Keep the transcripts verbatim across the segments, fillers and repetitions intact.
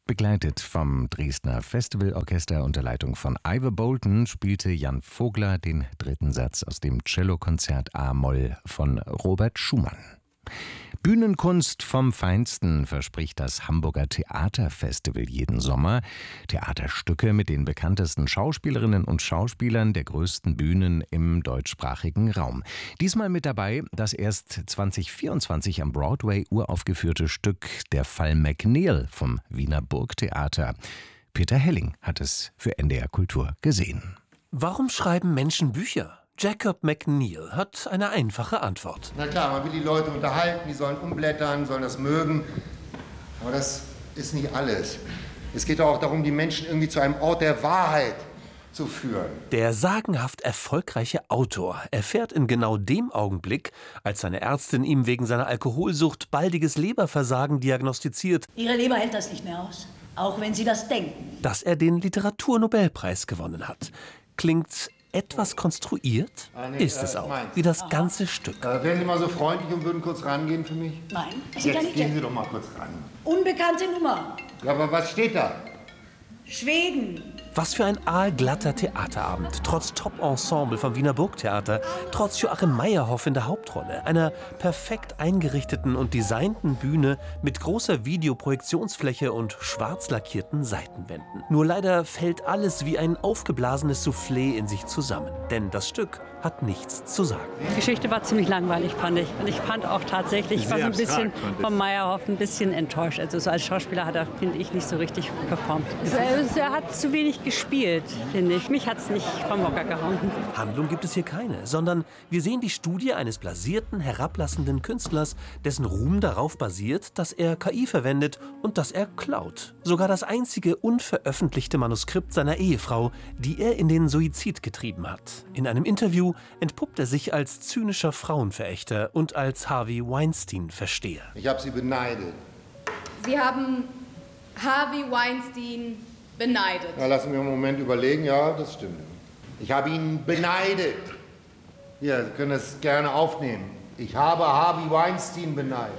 Begleitet vom Dresdner Festivalorchester unter Leitung von Ivor Bolton spielte Jan Vogler den dritten Satz aus dem Cellokonzert A-Moll von Robert Schumann. Bühnenkunst vom Feinsten verspricht das Hamburger Theaterfestival jeden Sommer. Theaterstücke mit den bekanntesten Schauspielerinnen und Schauspielern der größten Bühnen im deutschsprachigen Raum. Diesmal mit dabei das erst zwanzig vierundzwanzig am Broadway uraufgeführte Stück Der Fall McNeil vom Wiener Burgtheater. Peter Helling hat es für N D R Kultur gesehen. Warum schreiben Menschen Bücher? Jacob McNeil hat eine einfache Antwort. Na klar, man will die Leute unterhalten, die sollen umblättern, sollen das mögen. Aber das ist nicht alles. Es geht auch darum, die Menschen irgendwie zu einem Ort der Wahrheit zu führen. Der sagenhaft erfolgreiche Autor erfährt in genau dem Augenblick, als seine Ärztin ihm wegen seiner Alkoholsucht baldiges Leberversagen diagnostiziert, Ihre Leber hält das nicht mehr aus, auch wenn Sie das denken, dass er den Literaturnobelpreis gewonnen hat. Klingt etwas konstruiert, Ah, nee, ist äh, es auch, meins. wie das Aha. ganze Stück. Äh, wären Sie mal so freundlich und würden kurz rangehen für mich? nein, das ist ja Jetzt nicht gehen Sie der doch mal kurz ran. unbekannte Nummer. Ja, aber was steht da? Schweden. Was für ein aalglatter Theaterabend, trotz Top-Ensemble vom Wiener Burgtheater, trotz Joachim Meyerhoff in der Hauptrolle, einer perfekt eingerichteten und designten Bühne mit großer Videoprojektionsfläche und schwarz lackierten Seitenwänden. Nur leider fällt alles wie ein aufgeblasenes Soufflé in sich zusammen, denn das Stück hat nichts zu sagen. Die Geschichte war ziemlich langweilig, fand ich. Und ich fand auch tatsächlich, ich war so ein bisschen von Meyerhoff ein bisschen enttäuscht. Also so als Schauspieler hat er, finde ich, nicht so richtig performt. Also, er hat zu wenig gespielt, finde ich. Mich hat es nicht vom Hocker gehauen. Handlung gibt es hier keine, sondern wir sehen die Studie eines blasierten, herablassenden Künstlers, dessen Ruhm darauf basiert, dass er K I verwendet und dass er klaut. Sogar das einzige unveröffentlichte Manuskript seiner Ehefrau, die er in den Suizid getrieben hat. In einem Interview entpuppt er sich als zynischer Frauenverächter und als Harvey Weinstein-Versteher. Ich habe Sie beneidet. Sie haben Harvey Weinstein beneidet. Ja, lassen wir einen Moment überlegen. Ja, das stimmt. Ich habe ihn beneidet. Hier, Sie können es gerne aufnehmen. Ich habe Harvey Weinstein beneidet.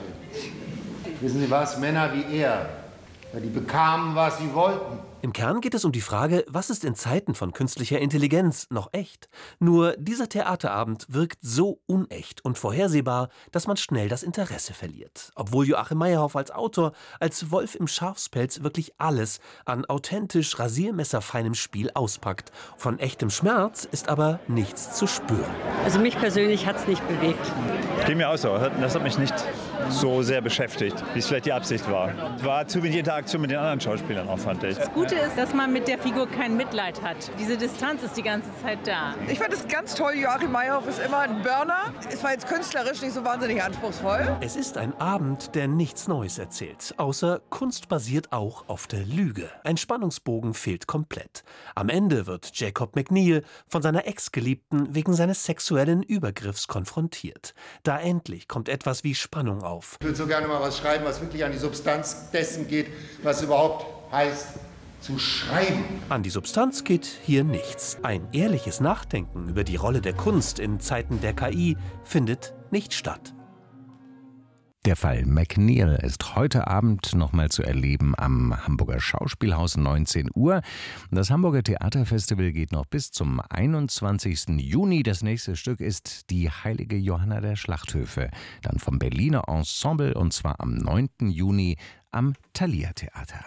Wissen Sie was? Männer wie er, ja, die bekamen, was sie wollten. Im Kern geht es um die Frage, was ist in Zeiten von künstlicher Intelligenz noch echt? Nur dieser Theaterabend wirkt so unecht und vorhersehbar, dass man schnell das Interesse verliert. Obwohl Joachim Meyerhoff als Autor, als Wolf im Schafspelz wirklich alles an authentisch rasiermesserfeinem Spiel auspackt. Von echtem Schmerz ist aber nichts zu spüren. Also mich persönlich hat es nicht bewegt. Geht mir auch so. Das hat mich nicht so sehr beschäftigt, wie es vielleicht die Absicht war. Es war zu wenig Interaktion mit den anderen Schauspielern auch, fand ich. Das Gute ist, dass man mit der Figur kein Mitleid hat. Diese Distanz ist die ganze Zeit da. Ich fand es ganz toll. Joachim Meyerhoff ist immer ein Burner. Es war jetzt künstlerisch nicht so wahnsinnig anspruchsvoll. Es ist ein Abend, der nichts Neues erzählt, außer Kunst basiert auch auf der Lüge. Ein Spannungsbogen fehlt komplett. Am Ende wird Jacob McNeil von seiner Ex-Geliebten wegen seines sexuellen Übergriffs konfrontiert. Da endlich kommt etwas wie Spannung auf. Ich würde so gerne mal was schreiben, was wirklich an die Substanz dessen geht, was überhaupt heißt, zu schreiben. An die Substanz geht hier nichts. Ein ehrliches Nachdenken über die Rolle der Kunst in Zeiten der K I findet nicht statt. Der Fall McNeil ist heute Abend nochmal zu erleben am Hamburger Schauspielhaus neunzehn Uhr. Das Hamburger Theaterfestival geht noch bis zum einundzwanzigsten Juni. Das nächste Stück ist Die heilige Johanna der Schlachthöfe. Dann vom Berliner Ensemble und zwar am neunten Juni am Thalia Theater.